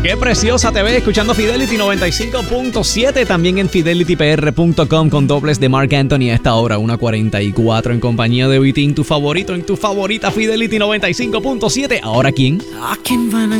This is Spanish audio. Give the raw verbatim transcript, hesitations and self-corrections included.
Qué preciosa te ves escuchando Fidelity noventa y cinco punto siete, también en fidelity p r punto com con dobles de Marc Anthony a esta hora, una cuarenta y cuatro en compañía de Vitín, tu favorito en tu favorita Fidelity noventa y cinco punto siete. ¿Ahora quién? ¿A quién van a